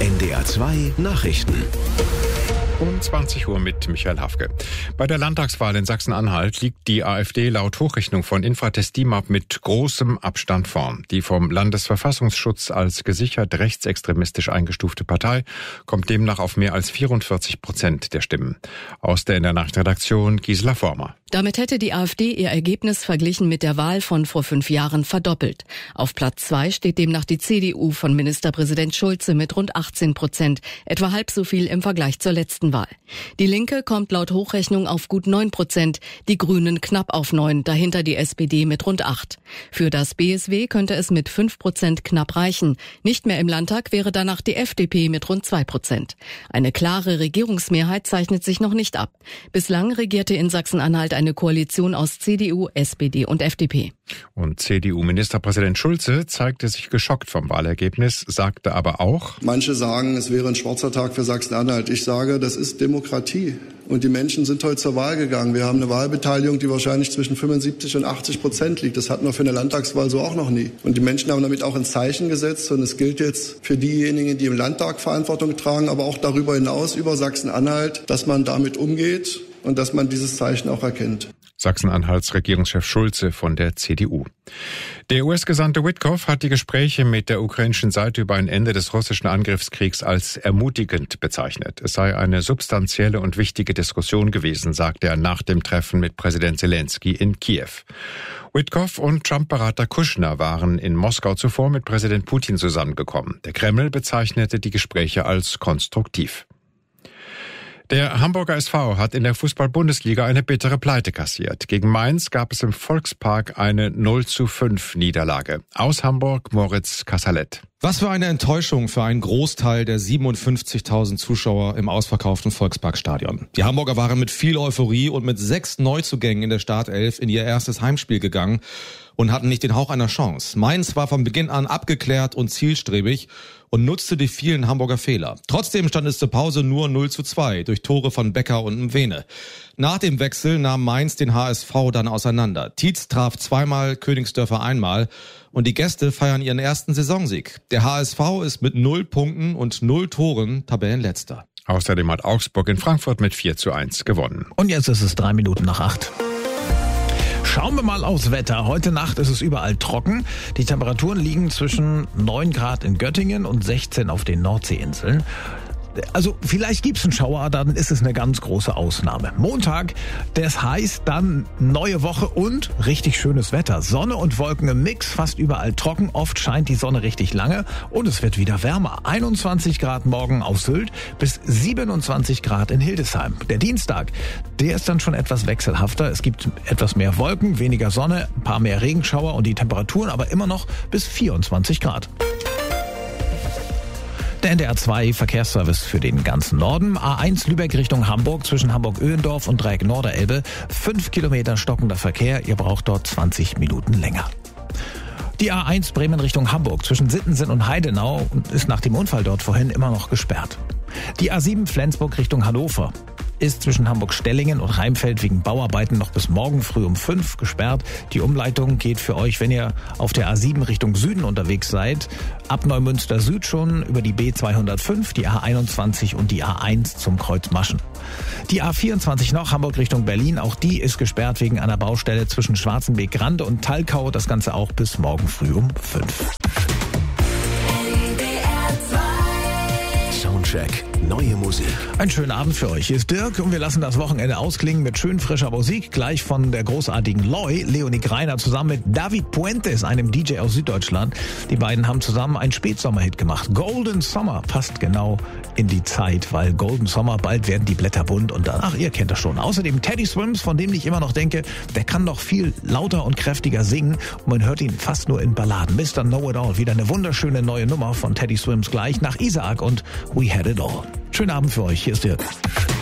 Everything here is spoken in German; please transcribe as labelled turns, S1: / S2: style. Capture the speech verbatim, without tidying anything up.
S1: N D R zwei Nachrichten.
S2: Um zwanzig Uhr mit Michael Hafke. Bei der Landtagswahl in Sachsen-Anhalt liegt die AfD laut Hochrechnung von Infratest DIMAP mit großem Abstand vorn. Die vom Landesverfassungsschutz als gesichert rechtsextremistisch eingestufte Partei kommt demnach auf mehr als vierundvierzig Prozent der Stimmen. Aus der N D R Nachrichtenredaktion Gisela Former.
S3: Damit hätte die AfD ihr Ergebnis verglichen mit der Wahl von vor fünf Jahren verdoppelt. Auf Platz zwei steht demnach die C D U von Ministerpräsident Schulze mit rund achtzehn Prozent, etwa halb so viel im Vergleich zur letzten Wahl. Die Linke kommt laut Hochrechnung auf gut neun Prozent, die Grünen knapp auf neun, dahinter die S P D mit rund acht. Für das B S W könnte es mit fünf Prozent knapp reichen. Nicht mehr im Landtag wäre danach die F D P mit rund zwei Prozent. Eine klare Regierungsmehrheit zeichnet sich noch nicht ab. Bislang regierte in Sachsen-Anhalt eine Koalition aus C D U, S P D und F D P.
S2: Und C D U-Ministerpräsident Schulze zeigte sich geschockt vom Wahlergebnis, sagte aber auch:
S4: Manche sagen, es wäre ein schwarzer Tag für Sachsen-Anhalt. Ich sage, das ist Demokratie. Und die Menschen sind heute zur Wahl gegangen. Wir haben eine Wahlbeteiligung, die wahrscheinlich zwischen fünfundsiebzig und achtzig Prozent liegt. Das hatten wir für eine Landtagswahl so auch noch nie. Und die Menschen haben damit auch ein Zeichen gesetzt. Und es gilt jetzt für diejenigen, die im Landtag Verantwortung tragen, aber auch darüber hinaus über Sachsen-Anhalt, dass man damit umgeht und dass man dieses Zeichen auch erkennt.
S2: Sachsen-Anhalts Regierungschef Schulze von der C D U. Der U S-Gesandte Witkoff hat die Gespräche mit der ukrainischen Seite über ein Ende des russischen Angriffskriegs als ermutigend bezeichnet. Es sei eine substanzielle und wichtige Diskussion gewesen, sagte er nach dem Treffen mit Präsident Zelensky in Kiew. Witkoff und Trump-Berater Kushner waren in Moskau zuvor mit Präsident Putin zusammengekommen. Der Kreml bezeichnete die Gespräche als konstruktiv. Der Hamburger S V hat in der Fußball-Bundesliga eine bittere Pleite kassiert. Gegen Mainz gab es im Volkspark eine null zu fünf Niederlage. Aus Hamburg Moritz Kassalet.
S5: Was für eine Enttäuschung für einen Großteil der siebenundfünfzigtausend Zuschauer im ausverkauften Volksparkstadion. Die Hamburger waren mit viel Euphorie und mit sechs Neuzugängen in der Startelf in ihr erstes Heimspiel gegangen und hatten nicht den Hauch einer Chance. Mainz war von Beginn an abgeklärt und zielstrebig und nutzte die vielen Hamburger Fehler. Trotzdem stand es zur Pause nur null zu zwei durch Tore von Becker und Mwene. Nach dem Wechsel nahm Mainz den H S V dann auseinander. Tietz traf zweimal, Königsdörfer einmal und die Gäste feiern ihren ersten Saisonsieg. Der H S V ist mit null Punkten und null Toren Tabellenletzter.
S2: Außerdem hat Augsburg in Frankfurt mit vier zu eins gewonnen.
S6: Und jetzt ist es drei Minuten nach acht. Schauen wir mal aufs Wetter. Heute Nacht ist es überall trocken. Die Temperaturen liegen zwischen neun Grad in Göttingen und sechzehn auf den Nordseeinseln. Also vielleicht gibt's einen Schauer, dann ist es eine ganz große Ausnahme. Montag, das heißt dann neue Woche und richtig schönes Wetter. Sonne und Wolken im Mix, fast überall trocken. Oft scheint die Sonne richtig lange und es wird wieder wärmer. einundzwanzig Grad morgen auf Sylt bis siebenundzwanzig Grad in Hildesheim. Der Dienstag, der ist dann schon etwas wechselhafter. Es gibt etwas mehr Wolken, weniger Sonne, ein paar mehr Regenschauer und die Temperaturen aber immer noch bis vierundzwanzig Grad. Der N D R zwei Verkehrsservice für den ganzen Norden. A eins Lübeck Richtung Hamburg zwischen Hamburg-Öhendorf und Dreieck Norderelbe. Fünf Kilometer stockender Verkehr. Ihr braucht dort zwanzig Minuten länger. Die A eins Bremen Richtung Hamburg zwischen Sittensen und Heidenau ist nach dem Unfall dort vorhin immer noch gesperrt. Die A sieben Flensburg Richtung Hannover ist zwischen Hamburg-Stellingen und Rheinfeld wegen Bauarbeiten noch bis morgen früh um fünf gesperrt. Die Umleitung geht für euch, wenn ihr auf der A sieben Richtung Süden unterwegs seid, ab Neumünster Süd schon über die B zweihundertfünf, die A einundzwanzig und die A eins zum Kreuz Maschen. Die A vierundzwanzig noch Hamburg Richtung Berlin, auch die ist gesperrt wegen einer Baustelle zwischen Schwarzenbeek-Grande und Talkau. Das Ganze auch bis morgen früh um fünf.
S1: Soundcheck. Neue Musik.
S6: Einen schönen Abend für euch. Hier ist Dirk und wir lassen das Wochenende ausklingen mit schön frischer Musik. Gleich von der großartigen Loy, Leonie Greiner, zusammen mit David Puentes, einem D J aus Süddeutschland. Die beiden haben zusammen einen Spätsommerhit gemacht. Golden Summer passt genau in die Zeit, weil Golden Summer, bald werden die Blätter bunt und dann, ach, ihr kennt das schon. Außerdem Teddy Swims, von dem ich immer noch denke, der kann doch viel lauter und kräftiger singen und man hört ihn fast nur in Balladen. Mister Know-It-All, wieder eine wunderschöne neue Nummer von Teddy Swims gleich nach Isaac und We Had It All. Schönen Abend für euch, hier ist Dirk.